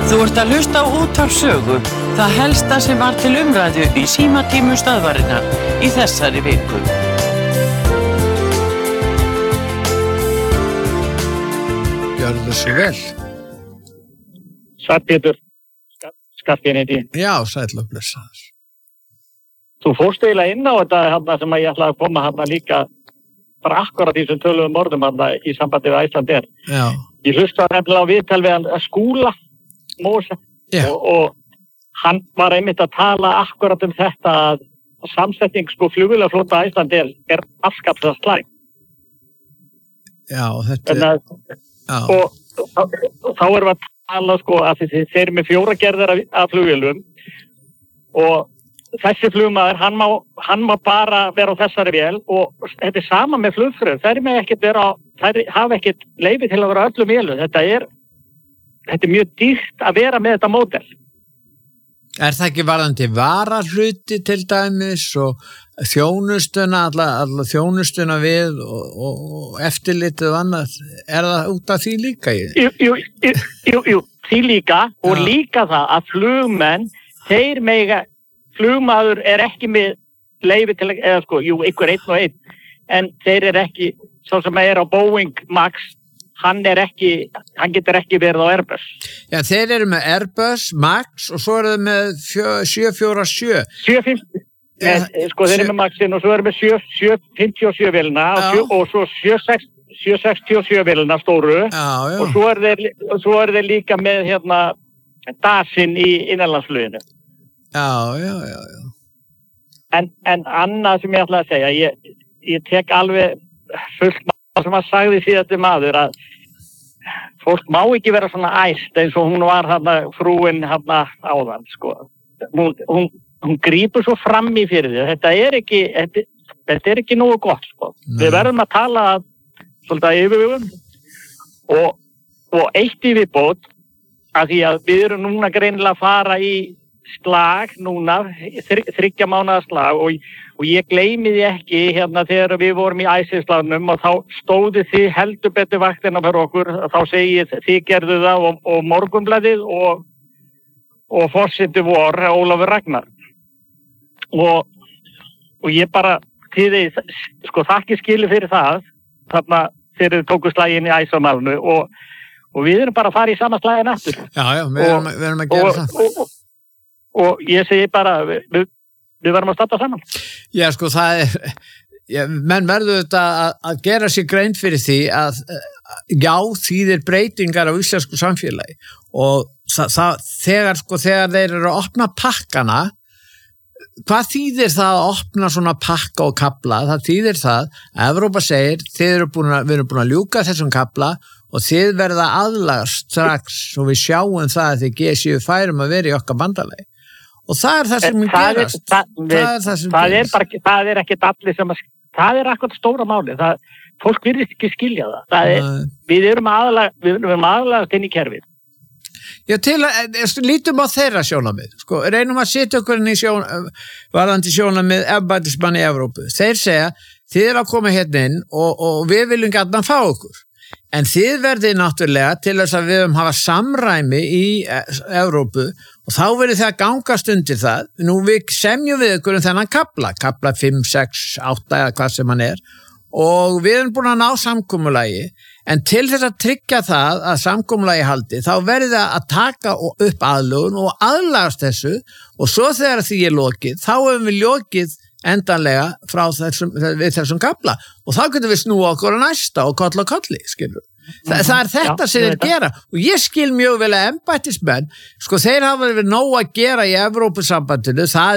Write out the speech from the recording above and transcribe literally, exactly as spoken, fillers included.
Þú ert að hlusta á Útvarp Sögu, það helsta sem var til umræðu í símatímum stöðvarinnar í þessari viku. Gjörðu svo vel. Sæll Pétur, Skarphéðinn heiti ég. Já, sæll og blessaður. Þú fórst eiginlega inn á þetta hana, sem ég ætlaði að koma hana líka bara akkurat í þessum töluðum orðum hana, í sambandi við Icelandair. Já. Ég hlustaði nefnilega á viðtal við hann Skúla Móse og, og hann var einmitt að tala akkurat um þetta að samsetning sko flugvélaflota Icelandair er afskaplega slæm. Já, þetta er... Já. Og, og, og þá erum við að tala sko að þeir eru með fjóra gerðir af, af flugvélum og þessi flugmaður, hann má, hann má bara vera á þessari vél og þetta er sama með flugfröð. Þær með ekkert vera á, þær hafa ekkert leyfi til að vera öllum vélum. Þetta er, þetta er mjög dýrt að vera með þetta módel. Er það ekki varðandi varahluti til dæmis og þjónustuna, alla, alla þjónustuna við og, og, og eftirlitið og annað? Er það út af því líka? Jú, jú, jú, jú, jú því líka og ja. Líka það að flugmenn, þeir mega flugmaður er ekki með leyfi til að, eða sko, jú, ykkur einn og einn, en þeir er ekki, svo sem er á Boeing Max, hann er ekki, hann getur ekki verið á Airbus. Já, þeir eru með Airbus, Max og svo eru þeir með sjö fjögur sjö. sjö fimmtíu, ja, sko, þeir eru með Maxin og svo eru með sjö fimmtíu og sjö vélina og, og svo sjö sextíu og sjö vélina stóru já, já. Og svo eru þeir, svo eru þeir líka með, hérna, Dasin í innanlandsfluginu. Já, já, já, já. En, en annað sem ég ætla að segja, ég, ég tek alveg fullt maður sem að sagði síðasti maður að fólk má ekki vera svona æst eins og hún var hana, frúin hana áðan, sko. Hún, hún, hún grípur svo fram í fyrir því. Þetta er ekki, þetta, þetta er ekki nógu gott, sko. Nei. Við verðum að tala svolítið yfirvegum og, og eitt í viðbót að því að við erum núna greinilega að fara í slag núna, þriggja mánaða slag og, og ég gleymi því ekki hérna þegar við vorum í æsislagnum og þá stóðu þið heldur betur vaktina fyrir okkur, þá segið þið gerðu það og, og Morgunblaðið og, og forseti vor Ólafur Ragnar og, og ég bara þið, sko þakki skilu fyrir það þarna þegar þið tóku slaginn í æsamálnu og, og við erum bara að fara í sama slaginn aftur. Já, já, við erum, við erum að gera og, það og, Og ég segi bara, við, við verðum að starta saman. Já, sko, það er, já, menn verður þetta að, að gera sér grein fyrir því að, já, þýðir breytingar á íslensku samfélagi og það, það, þegar, sko, þegar þeir eru að opna pakkana, hvað þýðir það að opna svona pakka og kapla? Það þýðir það, Evrópa segir, þið eru búin að, við erum búin að ljúka þessum kapla og þið verða aðlagast strax og við sjáum það að þið séu færum að vera í okkar bandalagi. Og það er það sem við gerast. Það, það, það er það sem það gerast. Er bara, það er ekkert allir sem að, það er akkurat stóra máli. Það, fólk virðist ekki skilja það. það er, við erum aðalega, við erum aðalagast inn í kerfið. Já, til að, lítum á þeirra sjónamið. Sko, reynum að setja okkur inn í sjón, varðandi sjónamið embættismann í Evrópu. Þeir segja, þið er að koma hérna inn og, og við viljum gætna fá okkur. En þið verðið náttúrulega til þess að við höfum hafa samræmi í Evrópu og þá verður það að gangast undir það. Nú við semjum við ykkur um þennan kapla, kapla fimm, sex, átta eða hvað sem hann er og við erum búin að ná samkomulagi en til þess að tryggja það að samkomulagi haldi þá verður það að taka upp aðlögun og aðlagast þessu og svo þegar því er lokið þá hefum við lokið endanlega frá þessum, við þessum kapla og þá getum við snúa okkur að næsta og koll og kolli, skilur. Þa, það er þetta Já, sem þeir gera og ég skil mjög vel að embættismenn, sko þeir hafa verið nóg að gera í Evrópusambandinu, það